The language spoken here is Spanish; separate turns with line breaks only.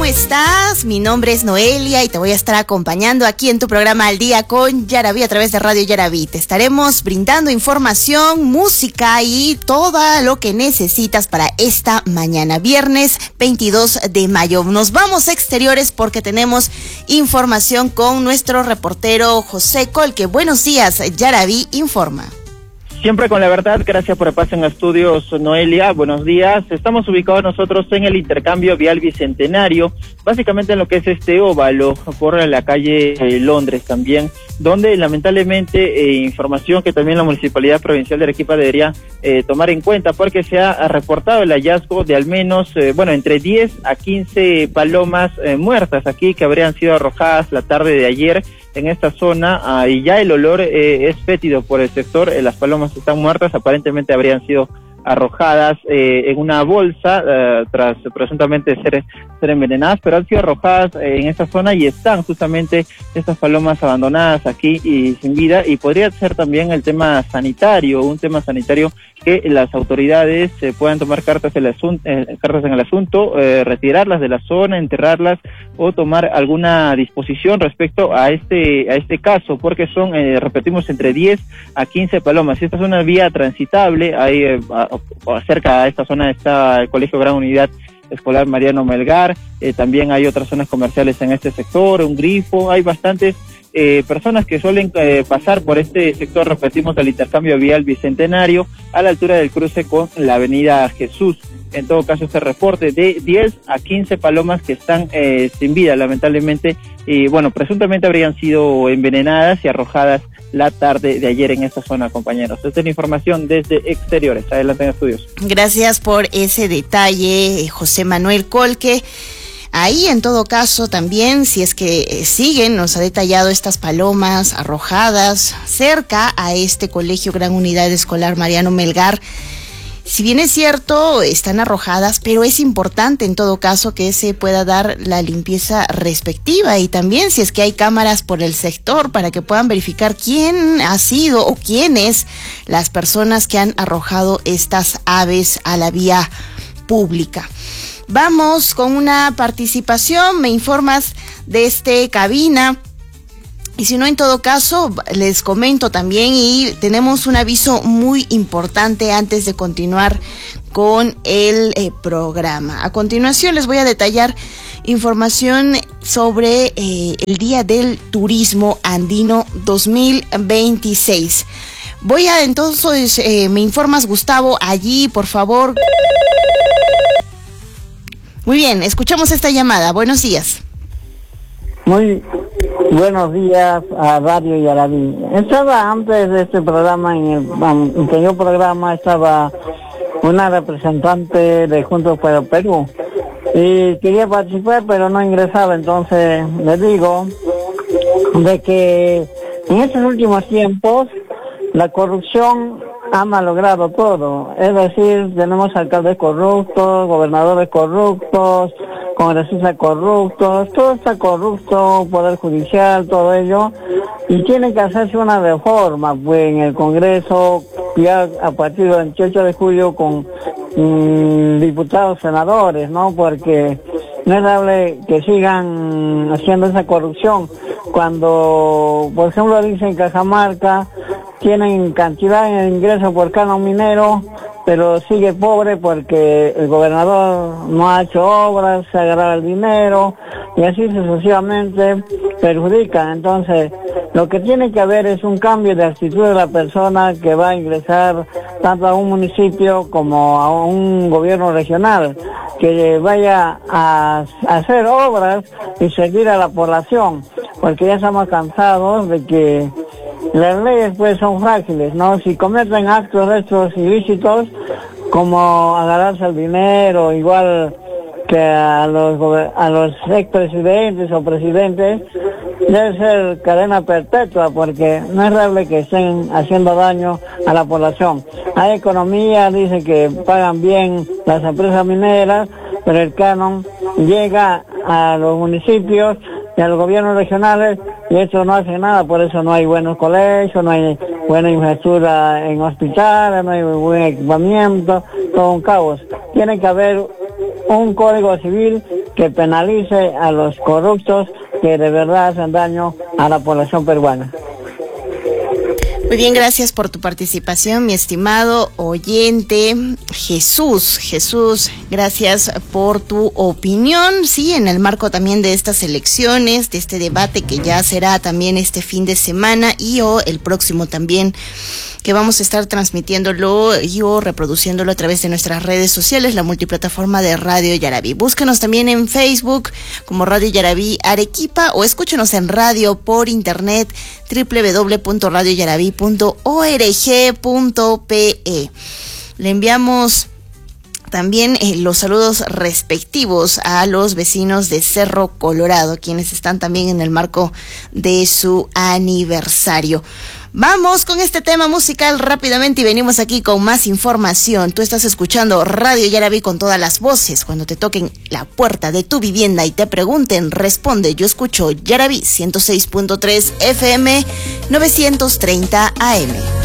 estás? Mi nombre es Noelia y te voy a estar acompañando aquí en tu programa Al Día con Yaraví a través de Radio Yaraví. Te estaremos brindando información, música y todo lo que necesitas para esta mañana, viernes 22 de mayo. Nos vamos a exteriores porque tenemos información con nuestro reportero José Colque. Buenos días, Yaraví informa.
Siempre con la verdad, gracias por el pase en estudios, Noelia, buenos días. Estamos ubicados nosotros en el intercambio vial Bicentenario, básicamente en lo que es este óvalo, por la calle Londres también, donde lamentablemente información que también la Municipalidad Provincial de Arequipa debería tomar en cuenta, porque se ha reportado el hallazgo de al menos, entre 10 a 15 palomas muertas aquí que habrían sido arrojadas la tarde de ayer en esta zona, y ya el olor es fétido por el sector. Las palomas están muertas, aparentemente habrían sido arrojadas en una bolsa tras presuntamente ser envenenadas, pero han sido arrojadas en esta zona y están justamente estas palomas abandonadas aquí y sin vida, y podría ser también el tema sanitario, un tema sanitario que las autoridades puedan tomar cartas en el asunto, retirarlas de la zona, enterrarlas o tomar alguna disposición respecto a este caso, porque son, repetimos, entre 10 a 15 palomas. Esta es una vía transitable, hay cerca de esta zona está el Colegio Gran Unidad Escolar Mariano Melgar, también hay otras zonas comerciales en este sector, un grifo, hay bastantes personas que suelen pasar por este sector, repetimos, del intercambio vial Bicentenario, a la altura del cruce con la avenida Jesús. En todo caso, este reporte de 10 a 15 palomas que están sin vida, lamentablemente, presuntamente habrían sido envenenadas y arrojadas la tarde de ayer en esta zona, compañeros. Esta es la información desde exteriores. Adelante en estudios.
Gracias por ese detalle, José Manuel Colque. Ahí, en todo caso, también, si es que siguen, nos ha detallado estas palomas arrojadas cerca a este Colegio Gran Unidad Escolar Mariano Melgar. Si bien es cierto, están arrojadas, pero es importante en todo caso que se pueda dar la limpieza respectiva, y también si es que hay cámaras por el sector para que puedan verificar quién ha sido o quiénes las personas que han arrojado estas aves a la vía pública. Vamos con una participación, me informas de cabina. Y si no, en todo caso, les comento también, y tenemos un aviso muy importante antes de continuar con el programa. A continuación les voy a detallar información sobre el Día del Turismo Andino 2026. Entonces, me informas, Gustavo, allí, por favor. Muy bien, escuchamos esta llamada. Buenos días.
Muy buenos días a Radio Yaraví. Estaba antes de este programa, en el anterior programa, estaba una representante de Juntos por el Perú y quería participar, pero no ingresaba. Entonces le digo de que en estos últimos tiempos la corrupción ha malogrado todo. Es decir, tenemos alcaldes corruptos, gobernadores corruptos, congresistas corruptos, todo está corrupto, poder judicial, todo ello, y tiene que hacerse una reforma, pues, en el Congreso, ya a partir del 28 de julio con diputados, senadores, ¿no? Porque no es dable que sigan haciendo esa corrupción. Cuando, por ejemplo, dicen Cajamarca, tienen cantidad de ingresos por canon minero, pero sigue pobre porque el gobernador no ha hecho obras, se agarra el dinero, y así sucesivamente perjudican. Entonces, lo que tiene que haber es un cambio de actitud de la persona que va a ingresar tanto a un municipio como a un gobierno regional, que vaya a hacer obras y servir a la población, porque ya estamos cansados de que las leyes pues son frágiles, ¿no? Si cometen actos de estos ilícitos, como agarrarse el dinero, igual que a los expresidentes o presidentes, debe ser cadena perpetua, porque no es viable que estén haciendo daño a la población. Hay economía, dice que pagan bien las empresas mineras, pero el canon llega a los municipios y a los gobiernos regionales, y eso no hace nada. Por eso no hay buenos colegios, no hay buena infraestructura en hospitales, no hay buen equipamiento, todo un caos. Tiene que haber un código civil que penalice a los corruptos que de verdad hacen daño a la población peruana.
Muy bien, gracias por tu participación, mi estimado oyente Jesús, gracias por tu opinión. Sí, en el marco también de estas elecciones, de este debate que ya será también este fin de semana y el próximo también, que vamos a estar transmitiéndolo y reproduciéndolo a través de nuestras redes sociales, la multiplataforma de Radio Yarabí. Búsquenos también en Facebook como Radio Yarabí Arequipa o escúchenos en radio por internet www.radioyarabí.org.pe. Le enviamos también los saludos respectivos a los vecinos de Cerro Colorado, quienes están también en el marco de su aniversario. Vamos con este tema musical rápidamente y venimos aquí con más información. Tú estás escuchando Radio Yarabí con todas las voces. Cuando te toquen la puerta de tu vivienda y te pregunten, responde: yo escucho Yarabí 106.3 FM 930 AM.